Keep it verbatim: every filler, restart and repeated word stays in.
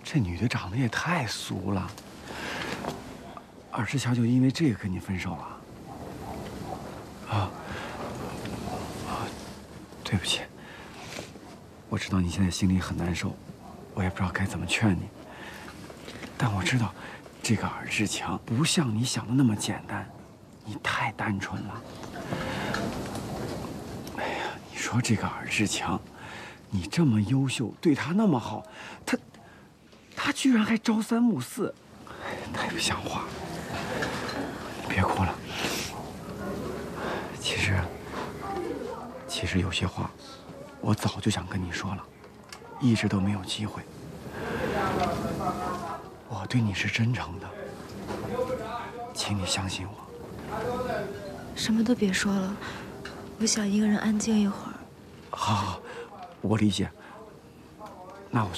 这女的长得也太俗了。尔志乔就因为这个跟你分手了？啊啊，对不起，我知道你现在心里很难受，我也不知道该怎么劝你。但我知道，这个尔志强不像你想的那么简单，你太单纯了。哎呀，你说这个尔志强，你这么优秀，对他那么好，他他居然还朝三暮四，太不像话了。你别哭了。其实，其实有些话，我早就想跟你说了，一直都没有机会。我对你是真诚的，请你相信我。 什么都别说了，我想一个人安静一会儿。 好，好，我理解。